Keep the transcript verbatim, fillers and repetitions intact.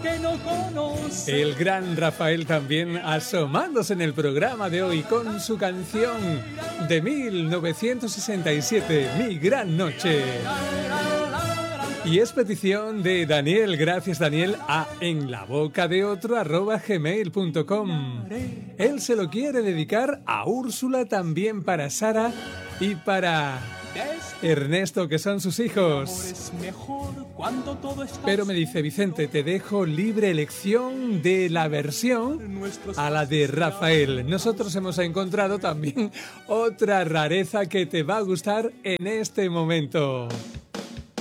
que no conoce. El gran Rafael también asomándose en el programa de hoy con su canción de mil novecientos sesenta y siete, Mi Gran Noche. Y es petición de Daniel, gracias Daniel, a en la boca de otro arroba gmail punto com. Él se lo quiere dedicar a Úrsula, también para Sara y para Ernesto, que son sus hijos. Pero me dice Vicente, te dejo libre elección de la versión a la de Rafael. Nosotros hemos encontrado también otra rareza que te va a gustar en este momento.